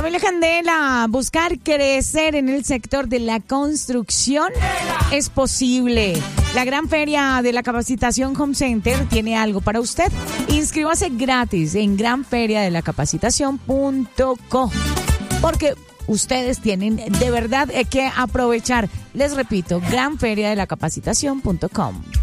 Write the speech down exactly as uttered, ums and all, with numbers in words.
Familia Candela, buscar crecer en el sector de la construcción es posible. La gran feria de la capacitación Home Center tiene algo para usted. Inscríbase gratis en gran feria de la capacitación punto co, porque ustedes tienen de verdad que aprovechar. Les repito, gran feria de la capacitación punto com.